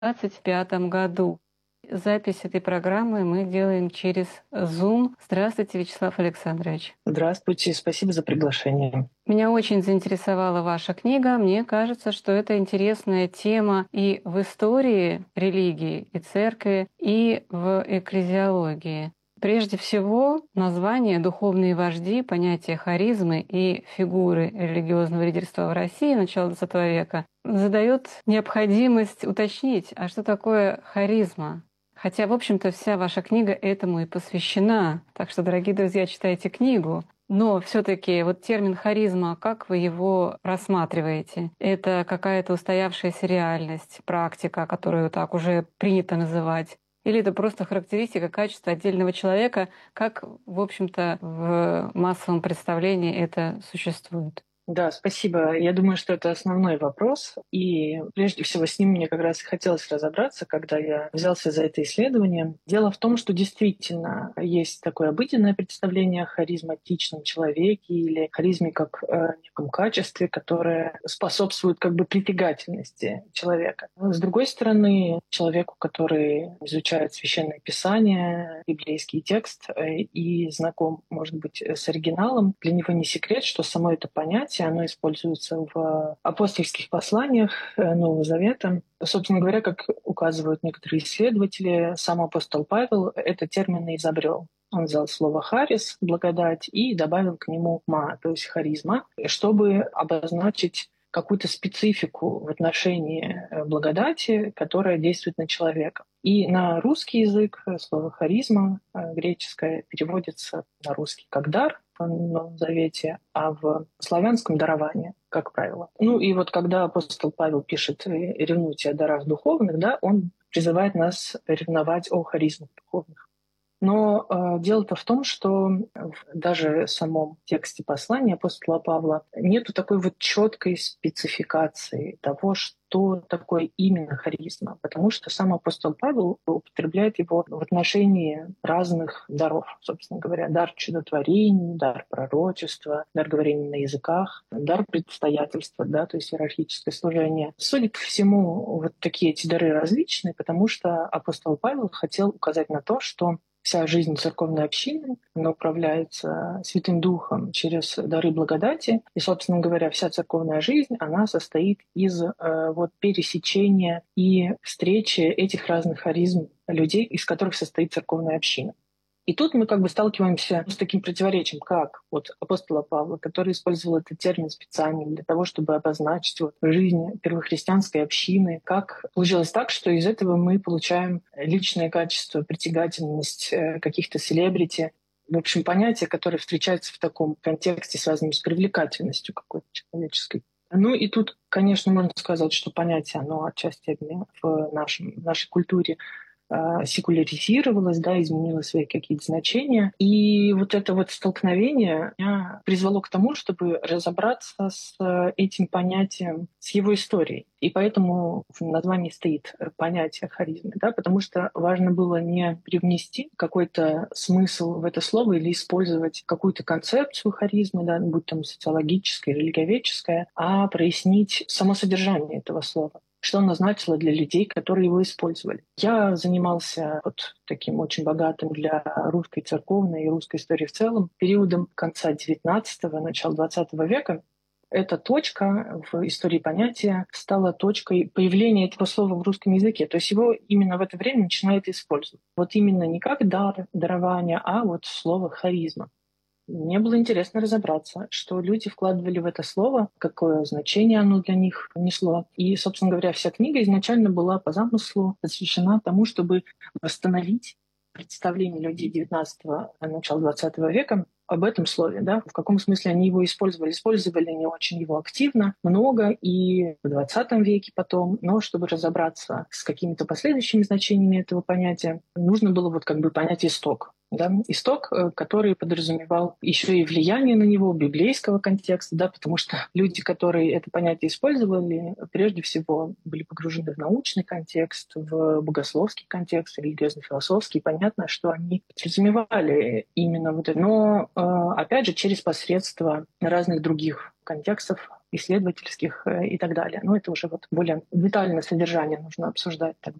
2025 году. Запись этой программы мы делаем через Zoom. Здравствуйте, Вячеслав Александрович. Здравствуйте, спасибо за приглашение. Меня очень заинтересовала ваша книга. Мне кажется, что это интересная тема и в истории религии и церкви, и в экклезиологии. Прежде всего, название «духовные вожди», понятие харизмы и фигуры религиозного лидерства в России начала XX века задает необходимость уточнить, а что такое харизма? Хотя, в общем-то, вся ваша книга этому и посвящена. Так что, дорогие друзья, читайте книгу. Но все-таки вот термин харизма, как вы его рассматриваете? Это какая-то устоявшаяся реальность, практика, которую так уже принято называть? Или это просто характеристика качества отдельного человека, как, в общем-то, в массовом представлении это существует? Да, спасибо. Я думаю, что это основной вопрос. И прежде всего с ним мне как раз и хотелось разобраться, когда я взялся за это исследование. Дело в том, что действительно есть такое обыденное представление о харизматичном человеке или харизме как неком качестве, которое способствует как бы притягательности человека. Но, с другой стороны, человеку, который изучает Священное Писание, библейский текст и знаком, может быть, с оригиналом, для него не секрет, что само это понятие, оно используется в апостольских посланиях Нового Завета. Собственно говоря, как указывают некоторые исследователи, сам апостол Павел этот термин и изобрел. Он взял слово «харис», «благодать», и добавил к нему «ма», то есть «харизма», чтобы обозначить какую-то специфику в отношении благодати, которая действует на человека. И на русский язык слово «харизма» греческое переводится на русский как «дар» в Новом Завете, а в славянском — «дарование», как правило. Ну и вот когда апостол Павел пишет «ревнуйте о дарах духовных», да, он призывает нас ревновать о харизмах духовных. Но дело-то в том, что даже в самом тексте послания апостола Павла нету такой вот четкой спецификации того, что такое именно харизма, потому что сам апостол Павел употребляет его в отношении разных даров, собственно говоря. Дар чудотворений, дар пророчества, дар говорения на языках, дар предстоятельства, да, то есть иерархическое служение. Судя по всему, вот такие эти дары различные, потому что апостол Павел хотел указать на то, что вся жизнь церковной общины, она управляется Святым Духом через дары благодати. И, собственно говоря, вся церковная жизнь, она состоит из вот пересечения и встречи этих разных харизм людей, из которых состоит церковная община. И тут мы как бы сталкиваемся с таким противоречием, как вот апостола Павла, который использовал этот термин специально для того, чтобы обозначить вот жизнь первохристианской общины. Как получилось так, что из этого мы получаем личное качество, притягательность каких-то селебрити, в общем, понятия, которые встречаются в таком контексте, связанном с привлекательностью какой-то человеческой. Ну и тут, конечно, можно сказать, что понятие, оно отчасти в нашей культуре секуляризировалось, да, изменило свои какие-то значения. И вот это вот столкновение меня призвало к тому, чтобы разобраться с этим понятием, с его историей. И поэтому в названии стоит понятие харизмы, да, потому что важно было не привнести какой-то смысл в это слово или использовать какую-то концепцию харизмы, да, будь там социологическая, религиоведческая, а прояснить само содержание этого слова, что оно значило для людей, которые его использовали. Я занимался вот таким очень богатым для русской церковной и русской истории в целом периодом конца XIX – начала XX века. Эта точка в истории понятия стала точкой появления этого слова в русском языке. То есть его именно в это время начинают использовать. Вот именно не как дар, дарование, а вот слово «харизма». Мне было интересно разобраться, что люди вкладывали в это слово, какое значение оно для них несло. И, собственно говоря, вся книга изначально была по замыслу посвящена тому, чтобы восстановить представление людей XIX начала XX века об этом слове, да, в каком смысле они его использовали. Использовали они очень его активно, много и в XX веке потом, но чтобы разобраться с какими-то последующими значениями этого понятия, нужно было вот как бы понять исток. Да, исток, который подразумевал еще и влияние на него библейского контекста, да, потому что люди, которые это понятие использовали, прежде всего были погружены в научный контекст, в богословский контекст, религиозно-философский. Понятно, что они подразумевали именно вот это. Но, опять же, через посредство разных других контекстов, исследовательских и так далее. Но это уже вот более детальное содержание нужно обсуждать тогда.